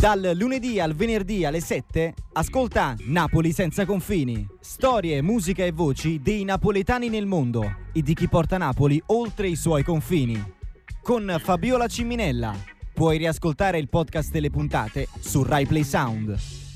Dal lunedì al venerdì alle 7 ascolta Napoli senza confini. Storie, musica e voci dei napoletani nel mondo e di chi porta Napoli oltre i suoi confini. Con Fabiola Ciminella. Puoi riascoltare il podcast delle puntate su Rai Play Sound.